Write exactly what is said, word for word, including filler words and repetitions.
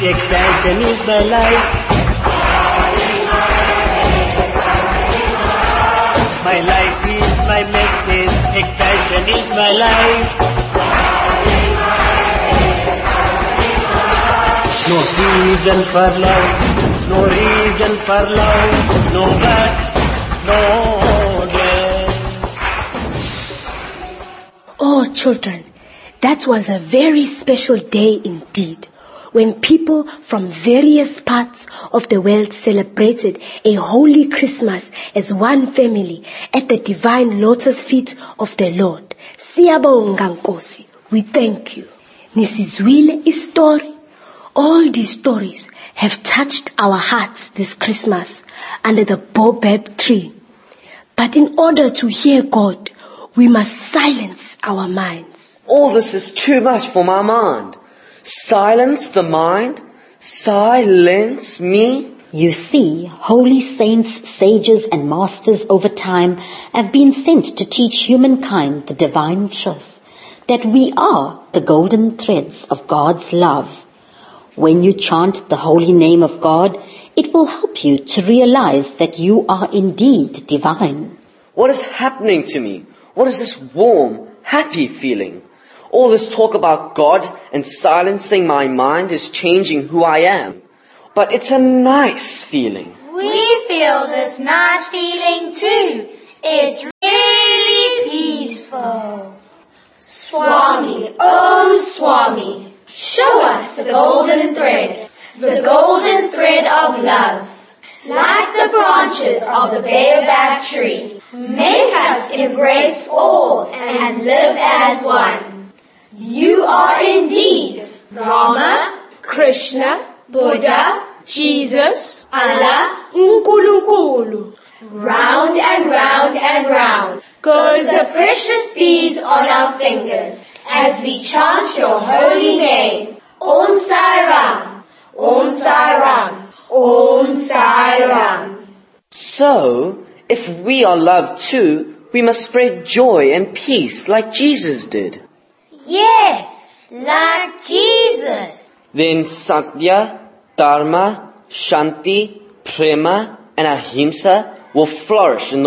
excitation is my life. My life is my message, excitation is my life. No reason for love, no reason for love, no God, no death. Oh, children, that was a very special day indeed, when people from various parts of the world celebrated a holy Christmas as one family at the divine lotus feet of the Lord. Siyabonga Nkosi, we thank you. Nisizwile istory. All these stories have touched our hearts this Christmas under the baobab tree. But in order to hear God, we must silence our minds. All this is too much for my mind. Silence the mind? Silence me? You see, holy saints, sages and masters over time have been sent to teach humankind the divine truth, that we are the golden threads of God's love. When you chant the holy name of God, it will help you to realize that you are indeed divine. What is happening to me? What is this warm, happy feeling? All this talk about God and silencing my mind is changing who I am. But it's a nice feeling. We feel this nice feeling too. It's really peaceful. Swami, oh Swami, show us the golden thread, the golden thread of love. Like the branches of the baobab tree, make us embrace all and live as one. You are indeed Rama, Krishna, Buddha, Jesus, Allah, Nkulunkulu. Round and round and round goes the precious beads on our fingers as we chant your holy name. Om Sai Ram, Om Sai Ram, Om Sai Ram. So, if we are loved too, we must spread joy and peace like Jesus did. Yes, like Jesus. Then Satya, Dharma, Shanti, Prema and Ahimsa will flourish in the